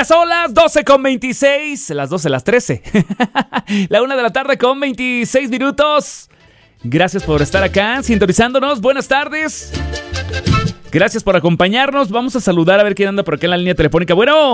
Ya son las 12:26, las 12, las 13. La 1 de la tarde con 26 minutos. Gracias por estar acá, sintonizándonos. Buenas tardes. Gracias por acompañarnos. Vamos a saludar a ver quién anda por acá en la línea telefónica. Bueno.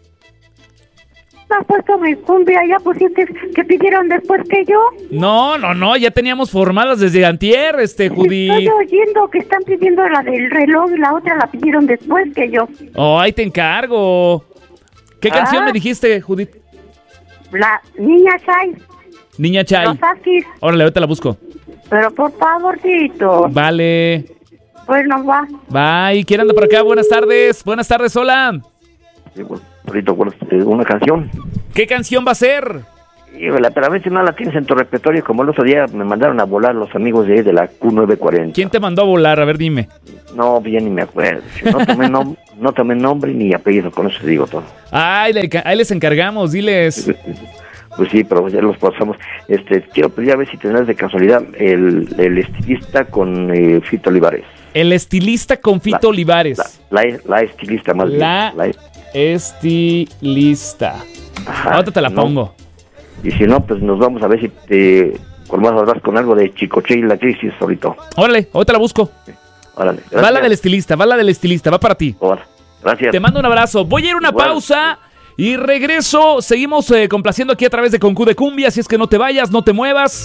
¿Has puesto mi cumbia? ¿Ya pusiste que pidieron después que yo? No, ya teníamos formadas desde antier, Judith. Estoy oyendo que están pidiendo la del reloj y la otra la pidieron después que yo. Oh, ahí te encargo. ¿Qué canción me dijiste, Judith? La Niña Chay. Niña Chay. Los Akis. Órale, ahorita la busco. Pero por favorcito. Vale. Bueno, va. Bye. ¿Quién anda por acá? Buenas tardes. Buenas tardes, hola. Sí, bueno, ahorita una canción. ¿Qué canción va a ser? Híjole, pero a veces no la tienes en tu repertorio, como el otro día me mandaron a volar los amigos de ahí de la Q940. ¿Quién te mandó a volar? A ver, dime. No, bien ni me acuerdo. No tomé nombre ni apellido, con eso te digo todo. Ay, ahí les encargamos, diles. Pues sí, pero ya los pasamos. Quiero pedir a ver si tendrás de casualidad el estilista con Fito Olivares. El estilista con Fito Olivares. La estilista más bien. La estilista. Ajá, ahorita te la pongo. Y si no, pues nos vamos a ver si con más hablas con algo de Chicoche y la crisis ahorita. Órale, ahorita la busco. Órale. Va la del estilista, va para ti. Órale, gracias. Te mando un abrazo. Voy a ir a una pausa y regreso. Seguimos complaciendo aquí a través de Concu de Cumbia, así es que no te vayas, no te muevas.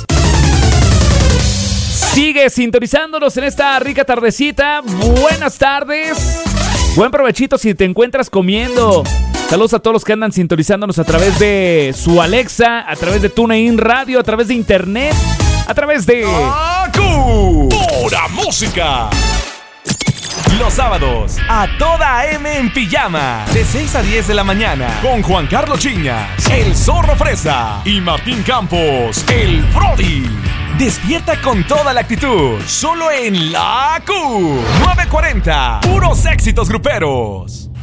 Sigue sintonizándonos en esta rica tardecita. Buenas tardes. Buen provechito si te encuentras comiendo. Saludos a todos los que andan sintonizándonos a través de su Alexa, a través de TuneIn Radio, a través de internet, a través de... ¡Acu! ¡Pura música! Los sábados, a toda M en pijama, de 6 a 10 de la mañana, con Juan Carlos Chiñas, el Zorro Fresa y Martín Campos, el Brody. Despierta con toda la actitud, solo en la Q940, puros éxitos gruperos.